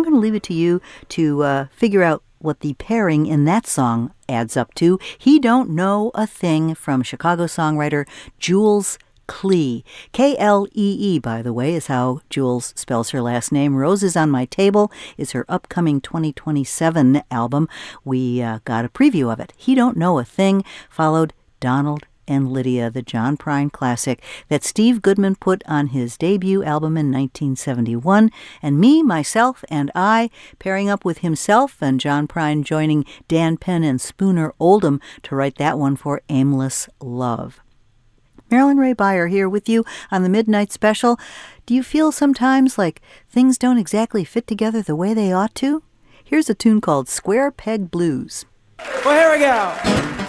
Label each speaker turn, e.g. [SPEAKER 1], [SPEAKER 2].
[SPEAKER 1] I'm going to leave it to you to figure out what the pairing in that song adds up to. He Don't Know a Thing from Chicago songwriter Jules Klee. Klee, by the way, is how Jules spells her last name. Roses on My Table is her upcoming 2027 album. We got a preview of it. He Don't Know a Thing, followed Donald and Lydia, the John Prine classic that Steve Goodman put on his debut album in 1971, and Me, Myself, and I pairing up with himself, and John Prine joining Dan Penn and Spooner Oldham to write that one for Aimless Love. Marilyn Ray Beyer here with you on the Midnight Special. Do you feel sometimes like things don't exactly fit together the way they ought to? Here's a tune called Square Peg Blues.
[SPEAKER 2] Well, here we go.